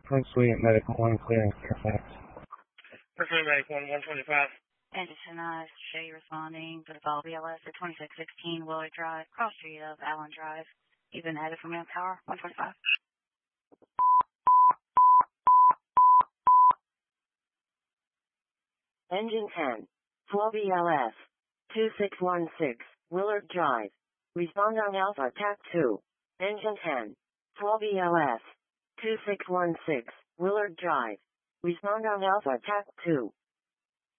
Prince William Medical 1 clearing Fairfax. Prince William Medical 1, 125. Anderson, Shay responding to the call BLS at 2616 Willard Drive, cross street of Allen Drive. You've been headed for Manpower, 125. Engine 10, Flow BLS, 2616, Willard Drive. Respond on Alpha TAC 2. Engine 10, Flow BLS, 2616, Willard Drive. Respond on Alpha TAC 2.